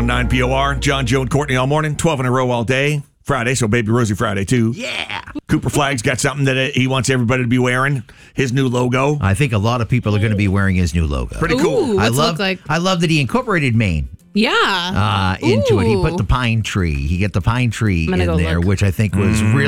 1019 POR. John, Joe, and Courtney all morning. 12 in a row all day. Friday, so Baby Rosie Friday, too. Yeah. Cooper Flag's got something that he wants everybody to be wearing. His new logo. I think a lot of people are going to be wearing his new logo. Pretty cool. Ooh, what's it look like? I love that he incorporated Maine. Yeah. Into it. He Ooh. put the pine tree. He got the pine tree in gonna go there, look. which I think was really